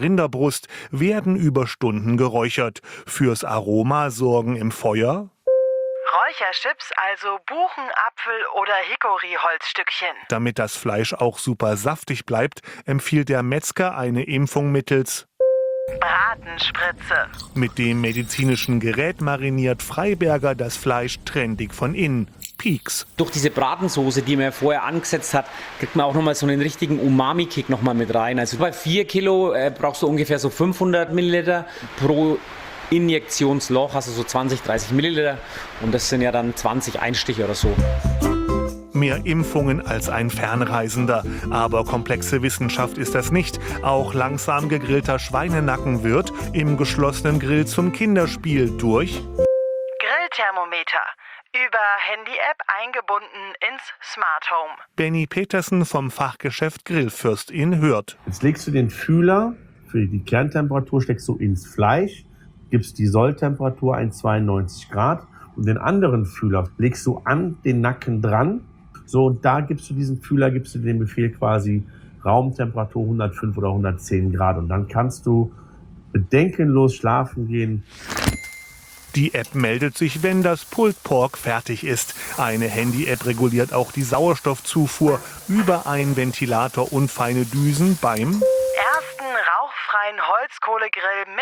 Rinderbrust werden über Stunden geräuchert. Fürs Aroma sorgen im Feuer Räucherchips, also Buchen-, Apfel- oder Hickory-Holzstückchen. Damit das Fleisch auch super saftig bleibt, empfiehlt der Metzger eine Impfung mittels Bratenspritze. Mit dem medizinischen Gerät mariniert Freiberger das Fleisch trendig von innen. Pieks. Durch diese Bratensoße, die man vorher angesetzt hat, kriegt man auch nochmal so einen richtigen Umami-Kick nochmal mit rein. Also bei 4 Kilo brauchst du ungefähr so 500 Milliliter pro Injektionsloch, also so 20, 30 Milliliter. Und das sind ja dann 20 Einstiche oder so. Mehr Impfungen als ein Fernreisender. Aber komplexe Wissenschaft ist das nicht. Auch langsam gegrillter Schweinenacken wird im geschlossenen Grill zum Kinderspiel durch Grillthermometer. Über Handy-App eingebunden ins Smart Home. Benny Petersen vom Fachgeschäft Grillfürstin hört. Jetzt legst du den Fühler für die Kerntemperatur, steckst du ins Fleisch, gibst die Solltemperatur 92 Grad und den anderen Fühler legst du an den Nacken dran. So, und da gibst du den Befehl quasi Raumtemperatur 105 oder 110 Grad. Und dann kannst du bedenkenlos schlafen gehen. Die App meldet sich, wenn das Pulled Pork fertig ist. Eine Handy-App reguliert auch die Sauerstoffzufuhr über einen Ventilator und feine Düsen beim ersten rauchfreien Holzkohlegrill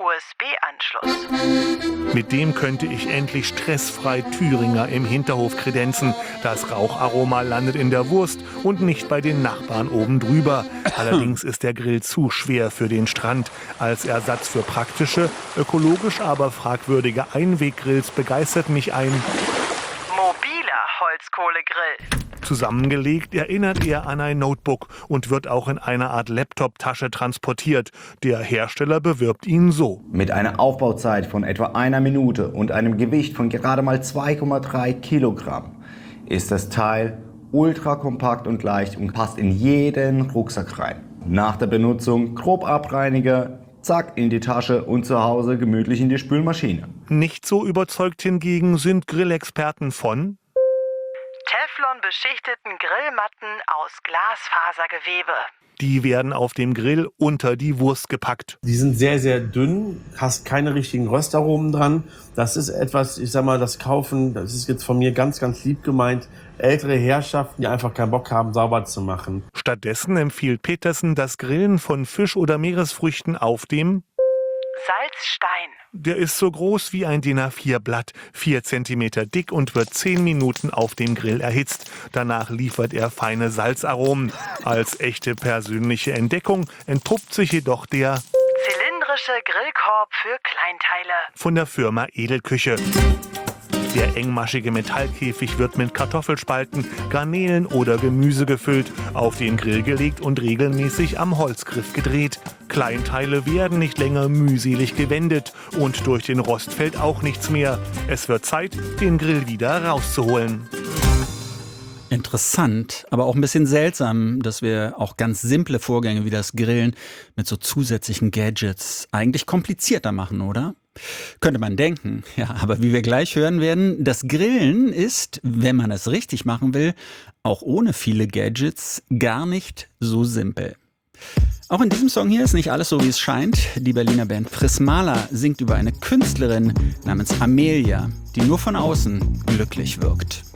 mit USB-Anschluss. Mit dem könnte ich endlich stressfrei Thüringer im Hinterhof kredenzen. Das Raucharoma landet in der Wurst und nicht bei den Nachbarn oben drüber. Allerdings ist der Grill zu schwer für den Strand. Als Ersatz für praktische, ökologisch aber fragwürdige Einweggrills begeistert mich ein Mobiler Holzkohlegrill. Zusammengelegt erinnert er an ein Notebook und wird auch in einer Art Laptop-Tasche transportiert. Der Hersteller bewirbt ihn so. Mit einer Aufbauzeit von etwa 1 Minute und einem Gewicht von gerade mal 2,3 Kilogramm ist das Teil ultra kompakt und leicht und passt in jeden Rucksack rein. Nach der Benutzung grob Abreiniger, zack in die Tasche und zu Hause gemütlich in die Spülmaschine. Nicht so überzeugt hingegen sind Grillexperten von Teflon-beschichteten Grillmatten aus Glasfasergewebe. Die werden auf dem Grill unter die Wurst gepackt. Die sind sehr, sehr dünn, hast keine richtigen Röstaromen dran. Das ist etwas, ich sag mal, das ist jetzt von mir ganz, ganz lieb gemeint, ältere Herrschaften, die einfach keinen Bock haben, sauber zu machen. Stattdessen empfiehlt Petersen das Grillen von Fisch oder Meeresfrüchten auf dem Salzstein. Der ist so groß wie ein DIN A4-Blatt, 4 Zentimeter dick und wird 10 Minuten auf dem Grill erhitzt. Danach liefert er feine Salzaromen. Als echte persönliche Entdeckung entpuppt sich jedoch der zylindrische Grillkorb für Kleinteile von der Firma Edelküche. Der engmaschige Metallkäfig wird mit Kartoffelspalten, Garnelen oder Gemüse gefüllt, auf den Grill gelegt und regelmäßig am Holzgriff gedreht. Kleinteile werden nicht länger mühselig gewendet und durch den Rost fällt auch nichts mehr. Es wird Zeit, den Grill wieder rauszuholen. Interessant, aber auch ein bisschen seltsam, dass wir auch ganz simple Vorgänge wie das Grillen mit so zusätzlichen Gadgets eigentlich komplizierter machen, oder? Könnte man denken, ja, aber wie wir gleich hören werden, das Grillen ist, wenn man es richtig machen will, auch ohne viele Gadgets gar nicht so simpel. Auch in diesem Song hier ist nicht alles so, wie es scheint. Die Berliner Band Prismala singt über eine Künstlerin namens Amelia, die nur von außen glücklich wirkt.